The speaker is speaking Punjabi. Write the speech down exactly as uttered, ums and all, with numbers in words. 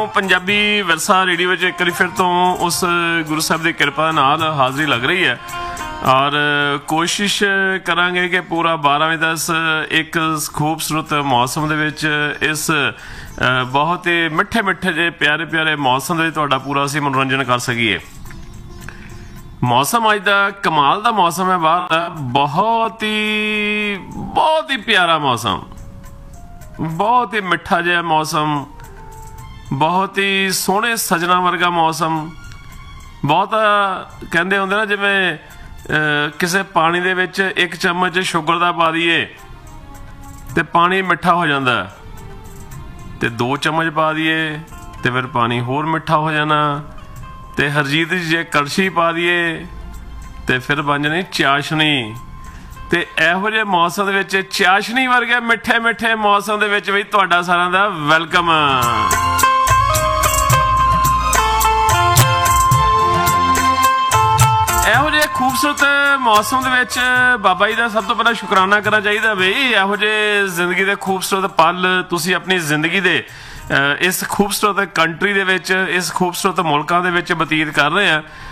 ਪੰਜਾਬੀ ਵਿਰਸਾ ਰੇਡੀਓ ਵਿੱਚ ਇੱਕ ਵਾਰੀ ਫਿਰ ਤੋਂ ਉਸ ਗੁਰੂ ਸਾਹਿਬ ਦੀ ਕਿਰਪਾ ਨਾਲ ਹਾਜ਼ਰੀ ਲੱਗ ਰਹੀ ਹੈ ਔਰ ਕੋਸ਼ਿਸ਼ ਕਰਾਂਗੇ ਕਿ ਪੂਰਾ ਬਾਰਾਂ ਵਜੇ ਦਸ ਇੱਕ ਖੂਬਸੂਰਤ ਮੌਸਮ ਦੇ ਵਿੱਚ ਇਸ ਬਹੁਤ ਹੀ ਮਿੱਠੇ ਮਿੱਠੇ ਜਿਹੇ ਪਿਆਰੇ ਪਿਆਰੇ ਮੌਸਮ ਦੇ ਵਿੱਚ ਤੁਹਾਡਾ ਪੂਰਾ ਅਸੀਂ ਮਨੋਰੰਜਨ ਕਰ ਸਕੀਏ। ਮੌਸਮ ਅੱਜ ਦਾ ਕਮਾਲ ਦਾ ਮੌਸਮ ਹੈ, ਬਾਹਰ ਦਾ ਬਹੁਤ ਹੀ ਬਹੁਤ ਹੀ ਪਿਆਰਾ ਮੌਸਮ, ਬਹੁਤ ਹੀ ਮਿੱਠਾ ਜਿਹਾ ਮੌਸਮ, ਬਹੁਤ ਹੀ ਸੋਹਣੇ ਸਜਣਾ ਵਰਗਾ ਮੌਸਮ। ਬਹੁਤ ਕਹਿੰਦੇ ਹੁੰਦੇ ਨਾ ਜਿਵੇਂ ਕਿਸੇ ਪਾਣੀ ਦੇ ਵਿੱਚ ਇੱਕ ਚਮਚ ਸ਼ੂਗਰ ਦਾ ਪਾ ਦਈਏ ਤੇ ਪਾਣੀ ਮਿੱਠਾ ਹੋ ਜਾਂਦਾ, ਤੇ ਦੋ ਚਮਚ ਪਾ ਦਈਏ ਤੇ ਫਿਰ ਪਾਣੀ ਹੋਰ ਮਿੱਠਾ ਹੋ ਜਾਣਾ, ਤੇ ਹਰਜੀਤ ਜੀ ਜੇ ਕੜਛੀ ਪਾ ਦਈਏ ਤੇ ਫਿਰ ਬਣ ਜਾਣੀ ਚਾਸ਼ਨੀ। ਤੇ ਇਹੋ ਜਿਹੇ ਮੌਸਮ ਦੇ ਵਿੱਚ ਚਾਸ਼ਨੀ ਵਰਗੇ ਮਿੱਠੇ ਮਿੱਠੇ ਮੌਸਮ ਦੇ ਵਿੱਚ ਵੀ ਤੁਹਾਡਾ ਸਾਰਿਆਂ ਦਾ ਵੈਲਕਮ। ਇਹੋ ਜਿਹੇ ਖੂਬਸੂਰਤ ਮੌਸਮ ਦੇ ਵਿੱਚ ਬਾਬਾ ਜੀ ਦਾ ਸਭ ਤੋਂ ਪਹਿਲਾਂ ਸ਼ੁਕਰਾਨਾ ਕਰਨਾ ਚਾਹੀਦਾ ਬਈ, ਇਹੋ ਜਿਹੇ ਜ਼ਿੰਦਗੀ ਦੇ ਖੂਬਸੂਰਤ ਪਲ ਤੁਸੀਂ ਆਪਣੀ ਜ਼ਿੰਦਗੀ ਦੇ ਇਸ ਖੂਬਸੂਰਤ ਕੰਟਰੀ ਦੇ ਵਿੱਚ, ਇਸ ਖੂਬਸੂਰਤ ਮੁਲਕਾਂ ਦੇ ਵਿੱਚ ਬਤੀਤ ਕਰ ਰਹੇ ਆ।